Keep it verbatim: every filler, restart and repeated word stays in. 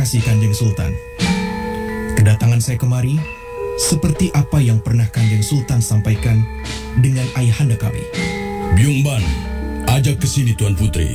kasih Kanjeng Sultan. Kedatangan saya kemari seperti apa yang pernah Kanjeng Sultan sampaikan dengan ayahanda kami. Byung Ban, ajak ke sini Tuan Putri.